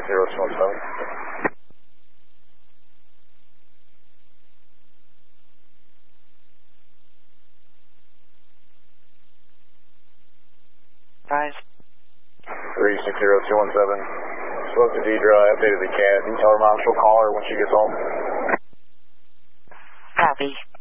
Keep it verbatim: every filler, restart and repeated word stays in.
six zero two one seven. Guys. three six zero two one seven. Spoke to Deidre, I updated the cat. You tell her mom she'll call her when she gets home. Copy.